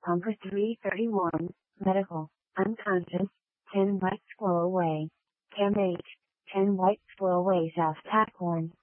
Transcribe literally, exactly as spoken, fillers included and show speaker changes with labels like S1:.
S1: Pumper three thirty-one, Medical, unconscious, ten White Squirrel Way. Cam H, ten White Squirrel Way South Tacorn.